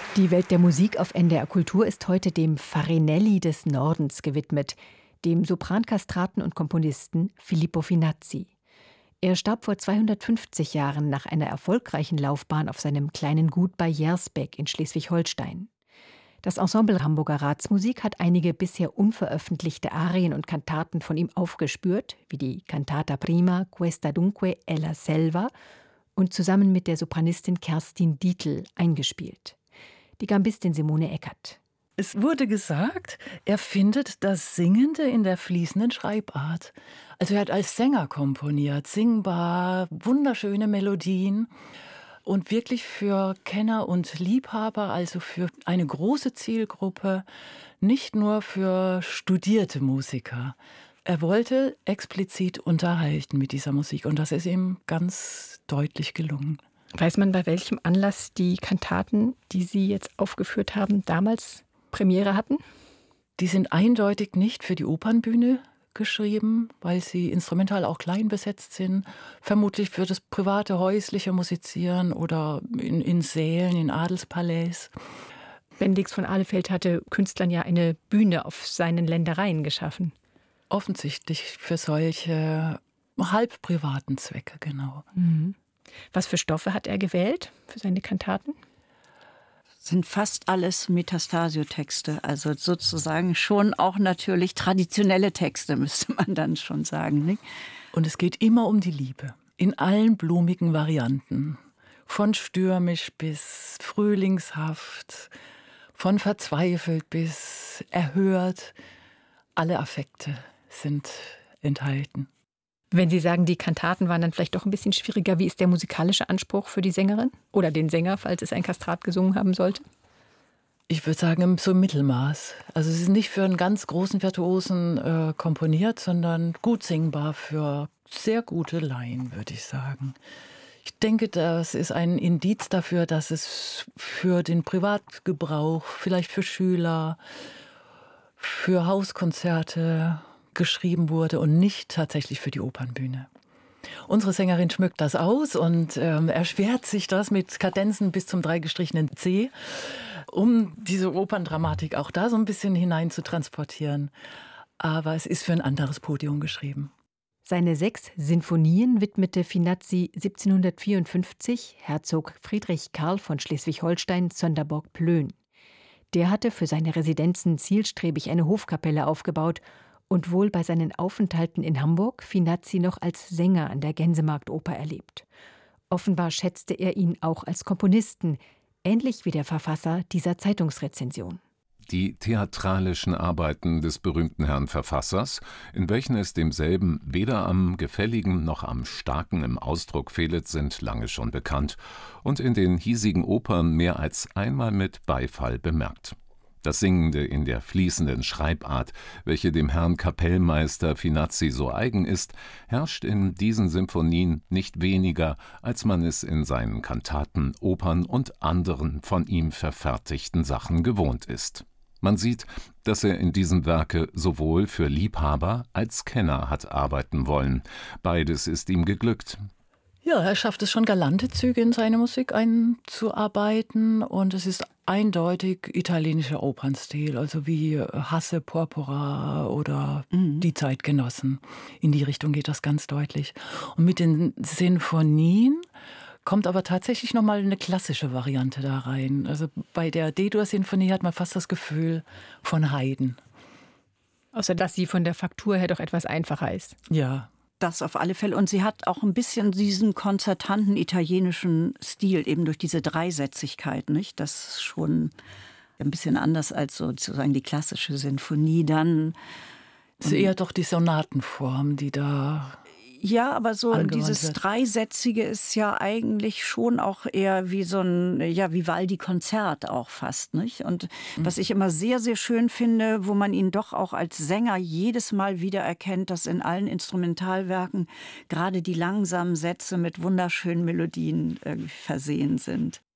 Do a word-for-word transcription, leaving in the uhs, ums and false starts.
Die Welt der Musik auf N D R Kultur ist heute dem Farinelli des Nordens gewidmet, dem Soprankastraten und Komponisten Filippo Finazzi. Er starb vor zweihundertfünfzig Jahren nach einer erfolgreichen Laufbahn auf seinem kleinen Gut bei Jersbeck in Schleswig-Holstein. Das Ensemble Hamburger Ratsmusik hat einige bisher unveröffentlichte Arien und Kantaten von ihm aufgespürt, wie die Cantata Prima Questa dunque è la selva, und zusammen mit der Sopranistin Kerstin Dietl eingespielt. Die Gambistin Simone Eckert. Es wurde gesagt, er findet das Singende in der fließenden Schreibart. Also er hat als Sänger komponiert, singbar, wunderschöne Melodien. Und wirklich für Kenner und Liebhaber, also für eine große Zielgruppe, nicht nur für studierte Musiker. Er wollte explizit unterhalten mit dieser Musik und das ist ihm ganz deutlich gelungen. Weiß man, bei welchem Anlass die Kantaten, die Sie jetzt aufgeführt haben, damals Premiere hatten? Die sind eindeutig nicht für die Opernbühne geschrieben, weil sie instrumental auch klein besetzt sind. Vermutlich für das private, häusliche Musizieren oder in, in Sälen, in Adelspalais. Bendix von Ahlefeld hatte Künstlern ja eine Bühne auf seinen Ländereien geschaffen. Offensichtlich für solche halb privaten Zwecke, genau. Mhm. Was für Stoffe hat er gewählt für seine Kantaten? Sind fast alles Metastasio-Texte, also sozusagen schon auch natürlich traditionelle Texte, müsste man dann schon sagen. Nicht? Und es geht immer um die Liebe, in allen blumigen Varianten. Von stürmisch bis frühlingshaft, von verzweifelt bis erhört. Alle Affekte sind enthalten. Wenn Sie sagen, die Kantaten waren dann vielleicht doch ein bisschen schwieriger, wie ist der musikalische Anspruch für die Sängerin? Oder den Sänger, falls es ein Kastrat gesungen haben sollte? Ich würde sagen, so im Mittelmaß. Also es ist nicht für einen ganz großen Virtuosen äh, komponiert, sondern gut singbar für sehr gute Laien, würde ich sagen. Ich denke, das ist ein Indiz dafür, dass es für den Privatgebrauch, vielleicht für Schüler, für Hauskonzerte geschrieben wurde und nicht tatsächlich für die Opernbühne. Unsere Sängerin schmückt das aus und ähm, erschwert sich das mit Kadenzen bis zum dreigestrichenen C, um diese Operndramatik auch da so ein bisschen hinein zu transportieren. Aber es ist für ein anderes Podium geschrieben. Seine sechs Sinfonien widmete Finazzi siebzehnhundertvierundfünfzig Herzog Friedrich Karl von Schleswig-Holstein Sonderburg-Plön. Der hatte für seine Residenzen zielstrebig eine Hofkapelle aufgebaut und wohl bei seinen Aufenthalten in Hamburg Finazzi noch als Sänger an der Gänsemarktoper erlebt. Offenbar schätzte er ihn auch als Komponisten, ähnlich wie der Verfasser dieser Zeitungsrezension. Die theatralischen Arbeiten des berühmten Herrn Verfassers, in welchen es demselben weder am Gefälligen noch am Starken im Ausdruck fehlet, sind lange schon bekannt und in den hiesigen Opern mehr als einmal mit Beifall bemerkt. Das Singende in der fließenden Schreibart, welche dem Herrn Kapellmeister Finazzi so eigen ist, herrscht in diesen Symphonien nicht weniger, als man es in seinen Kantaten, Opern und anderen von ihm verfertigten Sachen gewohnt ist. Man sieht, dass er in diesem Werke sowohl für Liebhaber als Kenner hat arbeiten wollen. Beides ist ihm geglückt. Ja, er schafft es schon, galante Züge in seine Musik einzuarbeiten und es ist eindeutig italienischer Opernstil, also wie Hasse, Porpora oder mhm. die Zeitgenossen. In die Richtung geht das ganz deutlich. Und mit den Sinfonien kommt aber tatsächlich nochmal eine klassische Variante da rein. Also bei der D-Dur-Sinfonie hat man fast das Gefühl von Haydn. Außer dass sie von der Faktur her doch etwas einfacher ist. Ja. Das auf alle Fälle. Und sie hat auch ein bisschen diesen konzertanten italienischen Stil, eben durch diese Dreisätzigkeit, nicht? Das ist schon ein bisschen anders als sozusagen die klassische Sinfonie dann. Es ist eher doch die Sonatenform, die da... Ja, aber so dieses wird. Dreisätzige ist ja eigentlich schon auch eher wie so ein, ja, Vivaldi-Konzert auch fast, nicht? Und mhm. was ich immer sehr, sehr schön finde, wo man ihn doch auch als Sänger jedes Mal wieder erkennt, dass in allen Instrumentalwerken gerade die langsamen Sätze mit wunderschönen Melodien irgendwie versehen sind.